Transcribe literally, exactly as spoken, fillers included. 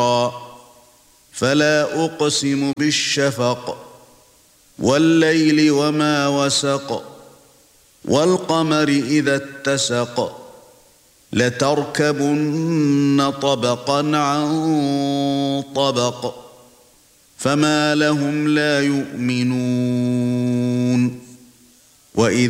فلا أقسم بالشفق والليل وما وسق والقمر إذا اتسق لتركبن طبقا عن طبق فما لهم لا يؤمنون وإذا